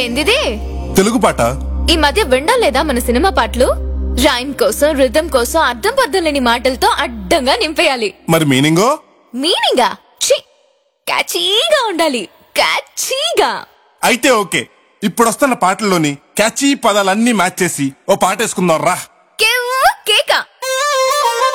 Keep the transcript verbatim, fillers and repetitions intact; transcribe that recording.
ఏందిది? తెలుగు పాట. ఈ మధ్య వినడం లేదా మన సినిమా పాటలు? రైమ్ కోసం, రిథమ్ కోసం అర్థం పర్థం లేని మాటలతో అడ్డంగా నింపేయాలి. మరి మీనింగో? మీనింగా ఛీ, క్యాచీగా ఉండాలి. క్యాచీగా. అయితే ఓకే, ఇప్పుడు వస్తున్న పాటల్లోని క్యాచీ పదాలన్నీ మ్యాచ్ చేసి ఓ పాట వేసుకుందాం రా.